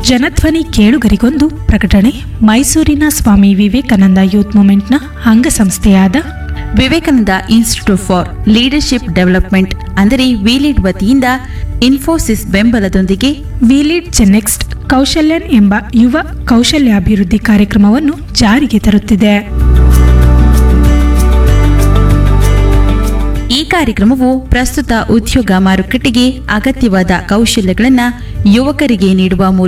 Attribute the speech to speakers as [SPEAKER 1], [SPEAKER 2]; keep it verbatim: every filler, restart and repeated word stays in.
[SPEAKER 1] ಜನಧ್ವನಿ ಕೇಳುಗರಿಗೊಂದು ಪ್ರಕಟಣೆ. ಮೈಸೂರಿನ Swami Vivekananda youth ಮೂವ್ಮೆಂಟ್ನ ಅಂಗಸಂಸ್ಥೆಯಾದ
[SPEAKER 2] Vivekananda institute for leadership development ಅಂದರೆ ವಿಲೀಡ್ ವತಿಯಿಂದ ಇನ್ಫೋಸಿಸ್ ಬೆಂಬಲದೊಂದಿಗೆ
[SPEAKER 1] ವಿಲೀಡ್ ಚೆನ್ನೆಕ್ಸ್ಟ್ ಕೌಶಲ್ಯನ್ ಎಂಬ ಯುವ ಕೌಶಲ್ಯಾಭಿವೃದ್ಧಿ ಕಾರ್ಯಕ್ರಮವನ್ನು ಜಾರಿಗೆ ತರುತ್ತಿದೆ.
[SPEAKER 2] ಈ ಕಾರ್ಯಕ್ರಮವು ಪ್ರಸ್ತುತ ಉದ್ಯೋಗ ಮಾರುಕಟ್ಟೆಗೆ ಅಗತ್ಯವಾದ ಕೌಶಲ್ಯಗಳನ್ನು ಯುವಕರಿಗೆ ನೀಡುವ ಮೂಲಕ